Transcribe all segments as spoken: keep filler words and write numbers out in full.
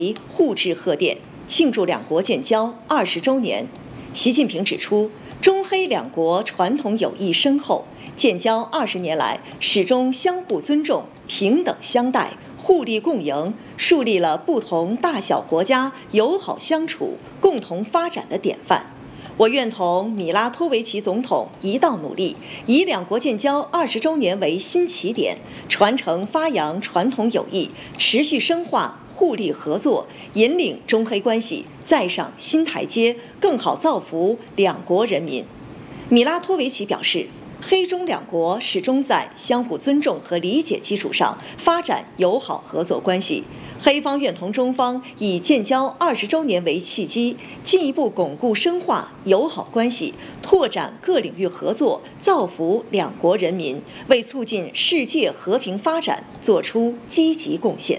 互致贺电，庆祝两国建交二十周年。习近平指出，中黑两国传统友谊深厚，建交二十年来始终相互尊重、平等相待、互利共赢，树立了不同大小国家友好相处、共同发展的典范。我愿同米拉托维奇总统一道努力，以两国建交二十周年为新起点，传承发扬传统友谊，持续深化互利合作，引领中黑关系再上新台阶，更好造福两国人民。米拉托维奇表示，黑中两国始终在相互尊重和理解基础上发展友好合作关系。黑方愿同中方以建交二十周年为契机，进一步巩固深化友好关系，拓展各领域合作，造福两国人民，为促进世界和平发展作出积极贡献。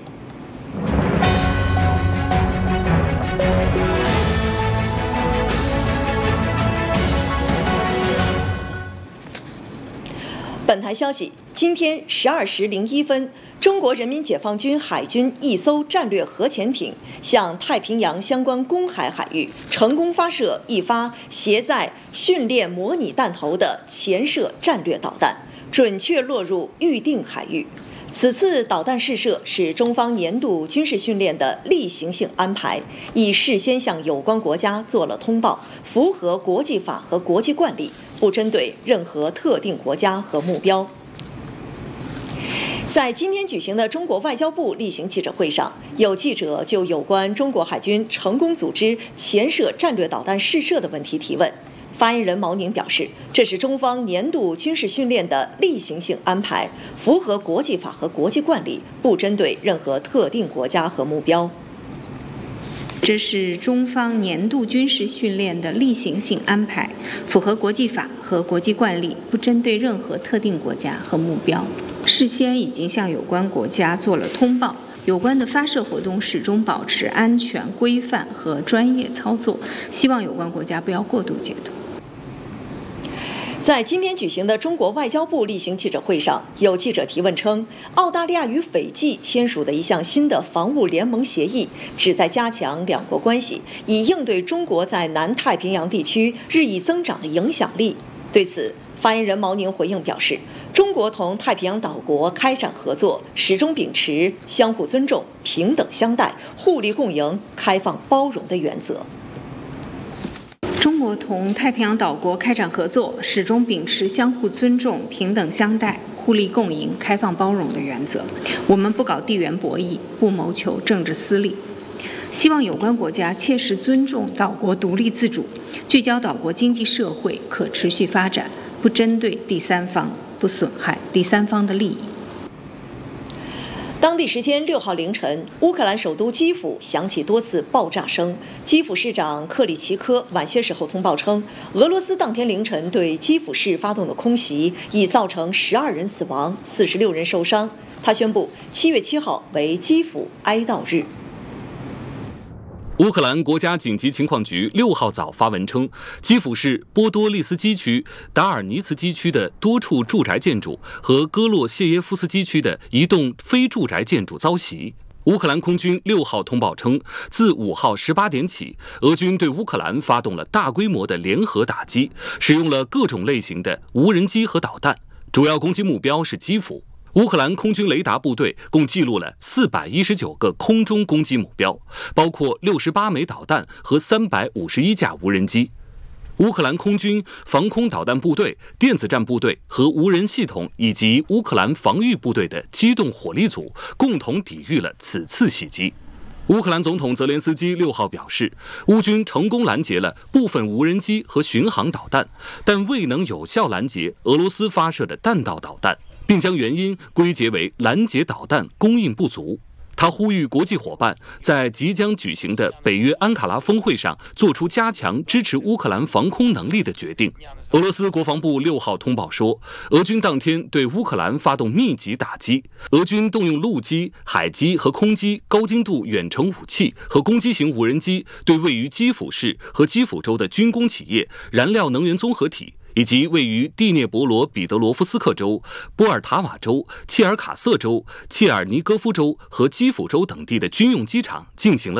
本台消息，今天十二时零一分，中国人民解放军海军一艘战略核潜艇向太平洋相关公海海域成功发射一发携载训练模拟弹头的潜射战略导弹，准确落入预定海域。此次导弹试射是中方年度军事训练的例行性安排，已事先向有关国家做了通报，符合国际法和国际惯例，不针对任何特定国家和目标。在今天举行的中国外交部例行记者会上，有记者就有关中国海军成功组织潜射战略导弹试射的问题提问。发言人毛宁表示，这是中方年度军事训练的例行性安排，符合国际法和国际惯例，不针对任何特定国家和目标。 这是中方年度军事训练的例行性安排，符合国际法和国际惯例，不针对任何特定国家和目标。事先已经向有关国家做了通报，有关的发射活动始终保持安全、规范和专业操作，希望有关国家不要过度解读。 在今天举行的中国外交部例行记者会上，有记者提问称，澳大利亚与斐济签署的一项新的防务联盟协议，旨在加强两国关系，以应对中国在南太平洋地区日益增长的影响力。对此，发言人毛宁回应表示，中国同太平洋岛国开展合作，始终秉持相互尊重、平等相待、互利共赢、开放包容的原则。 中国同太平洋岛国开展合作，始终秉持相互尊重、平等相待、互利共赢、开放包容的原则。我们不搞地缘博弈，不谋求政治私利。希望有关国家切实尊重岛国独立自主，聚焦岛国经济社会可持续发展，不针对第三方，不损害第三方的利益。 当地时间六号凌晨，乌克兰首都基辅响起多次爆炸声。基辅市长克里奇科晚些时候通报称，俄罗斯当天凌晨对基辅市发动的空袭已造成十二人死亡、四十六人受伤。他宣布，七月七号为基辅哀悼日。 乌克兰国家紧急情况局六号早发文称，基辅市波多利斯基区、达尔尼茨基区的多处住宅建筑和戈洛谢耶夫斯基区的一栋非住宅建筑遭袭。乌克兰空军六号通报称，自五号十八点起，俄军对乌克兰发动了大规模的联合打击，使用了各种类型的无人机和导弹，主要攻击目标是基辅。乌克兰空军雷达部队共记录了四百一十九个空中攻击目标，包括六十八枚导弹和三百五十一架无人机。乌克兰空军防空导弹部队、电子战部队和无人系统以及乌克兰防御部队的机动火力组共同抵御了此次袭击。乌克兰总统泽连斯基六号表示，乌军成功拦截了部分无人机和巡航导弹，但未能有效拦截俄罗斯发射的弹道导弹，并将原因归结为拦截导弹供应不足。他呼吁国际伙伴在即将举行的北约安卡拉峰会上做出加强支持乌克兰防空能力的决定。俄罗斯国防部六号通报说，俄军当天对乌克兰发动密集打击，俄军动用陆基、海基和空基高精度远程武器和攻击型无人机，对位于基辅市和基辅州的军工企业、燃料能源综合体以及位于蒂涅博罗彼得罗夫斯克州、波尔塔瓦州、切尔卡瑟州、切尔尼戈夫州和基辅州等地的军用机场进行了